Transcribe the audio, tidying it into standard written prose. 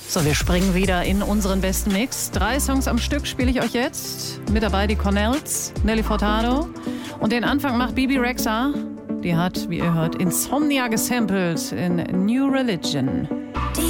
So, wir springen wieder in unseren besten Mix. 3 Songs am Stück spiele ich euch jetzt. Mit dabei die Cornells, Nelly Furtado. Und den Anfang macht Bebe Rexha. Die hat, wie ihr hört, Insomnia gesampelt in New Religion.